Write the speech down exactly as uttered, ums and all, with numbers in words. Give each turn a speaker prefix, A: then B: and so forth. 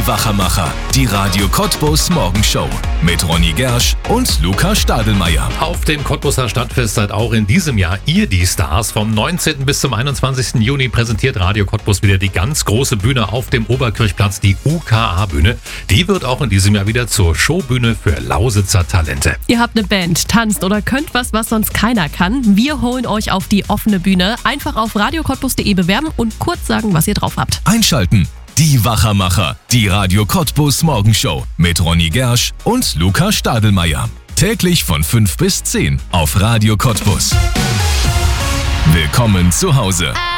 A: Die Wachermacher, die Radio Cottbus Morgenshow mit Ronny Gersch und Luca Stadelmeier.
B: Auf dem Cottbuser Stadtfest seid auch in diesem Jahr ihr die Stars. Vom neunzehnten bis zum einundzwanzigsten Juni präsentiert Radio Cottbus wieder die ganz große Bühne auf dem Oberkirchplatz, die U K A-Bühne. Die wird auch in diesem Jahr wieder zur Showbühne für Lausitzer Talente.
C: Ihr habt eine Band, tanzt oder könnt was, was sonst keiner kann. Wir holen euch auf die offene Bühne. Einfach auf radio cottbus punkt de bewerben und kurz sagen, was ihr drauf habt.
A: Einschalten. Die Wachermacher, die Radio Cottbus Morgenshow mit Ronny Gersch und Luca Stadelmeier. Täglich von fünf bis zehn auf Radio Cottbus. Willkommen zu Hause.